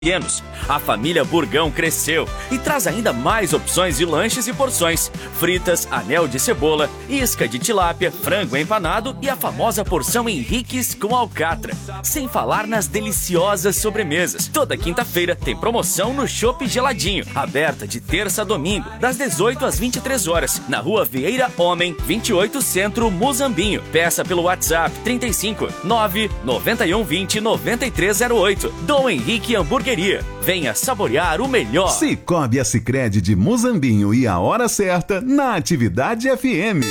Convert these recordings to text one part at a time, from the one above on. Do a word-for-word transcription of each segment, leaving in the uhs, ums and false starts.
pequenos. A família Burgão cresceu e traz ainda mais opções de lanches e porções. Fritas, anel de cebola, isca de tilápia, frango empanado e a famosa porção Henriques com alcatra. Sem falar nas deliciosas sobremesas. Toda quinta-feira tem promoção no Chopp Geladinho, aberta de terça a domingo, das dezoito às vinte e três horas, na Rua Vieira Homem, vinte e oito Centro, Muzambinho. Peça pelo WhatsApp trinta e cinco, nove, noventa e um, vinte, noventa e três zero oito. Dom Henrique Hambúrgueria. Venha saborear o melhor. Cicobi a Sicredi de Muzambinho e a hora certa na Atividade F M.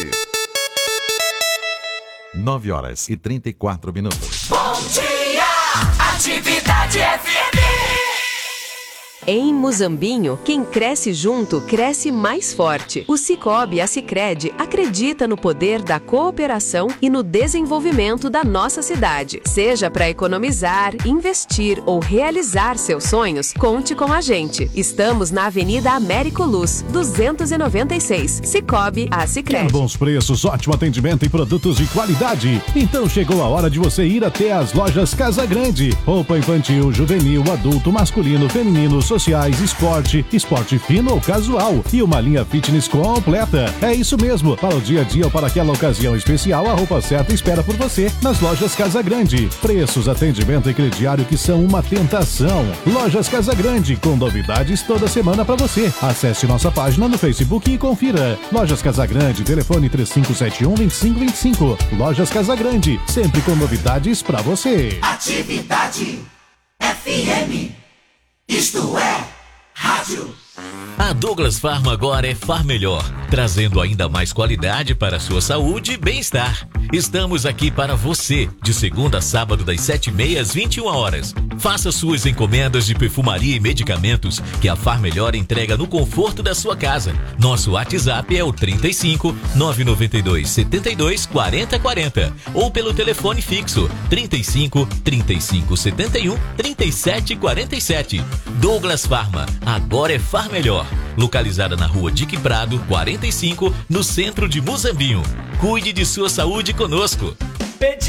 nove horas e trinta e quatro minutos. Bom dia, Atividade F M. Em Muzambinho, quem cresce junto, cresce mais forte. O Cicobi a Sicredi acredita no poder da cooperação e no desenvolvimento da nossa cidade. Seja para economizar, investir ou realizar seus sonhos, conte com a gente. Estamos na Avenida Américo Luz, duzentos e noventa e seis. Cicobi a Sicredi. Quer bons preços, ótimo atendimento e produtos de qualidade? Então chegou a hora de você ir até as lojas Casa Grande. Roupa infantil, juvenil, adulto, masculino, feminino, sociais, esporte, esporte fino ou casual e uma linha fitness completa. É isso mesmo, para o dia a dia ou para aquela ocasião especial, a roupa certa espera por você nas lojas Casa Grande. Preços, atendimento e crediário que são uma tentação. Lojas Casa Grande, com novidades toda semana para você. Acesse nossa página no Facebook e confira. Lojas Casa Grande, telefone três cinco sete um, dois cinco dois cinco. Lojas Casa Grande, sempre com novidades para você. Atividade F M. Isto é rádio. A Douglas Pharma agora é Far Melhor, trazendo ainda mais qualidade para a sua saúde e bem-estar. Estamos aqui para você, de segunda a sábado, das sete e meia às vinte e uma horas. Faça suas encomendas de perfumaria e medicamentos que a Far Melhor entrega no conforto da sua casa. Nosso WhatsApp é o trinta e cinco, nove nove dois, setenta e dois, quarenta quarenta ou pelo telefone fixo trinta e cinco, trinta e cinco, setenta e um, trinta e sete quarenta e sete. Douglas Pharma, agora é Far Melhor. Localizada na rua Dique Prado, quarenta e cinco, no centro de Muzambinho. Cuide de sua saúde conosco. Pedi